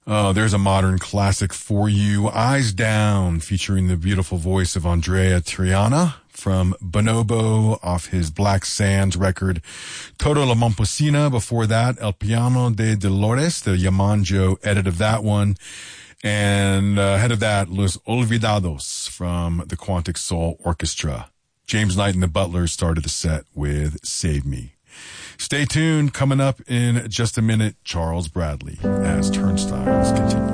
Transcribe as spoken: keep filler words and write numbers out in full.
Oh, there's a modern classic for you. Eyes Down, featuring the beautiful voice of Andrea Triana from Bonobo off his Black Sands record. Toto La Momposina, before that, El Piano de Dolores, the Yamanjo edit of that one. And uh, ahead of that, Los Olvidados from the Quantic Soul Orchestra. James Knight and the Butlers started the set with Save Me. Stay tuned. Coming up in just a minute, Charles Bradley as Turnstiles continue.